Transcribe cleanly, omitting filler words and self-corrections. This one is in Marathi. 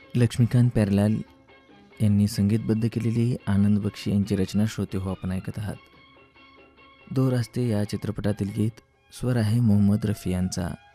लक्ष्मीकांत प्यारेलाल यांनी संगीतबद्ध केलेली आनंद बक्षी यांची रचना श्रोते हो आपण ऐकत आहात. दो रास्ते या चित्रपटातील गीत स्वर आहे मोहम्मद रफी यांचा.